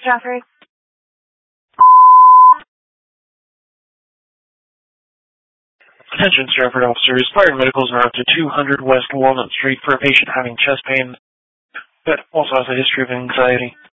Stratford. Attention Stratford officers, fire medicals are up to 200 West Walnut Street for a patient having chest pain that also has a history of anxiety.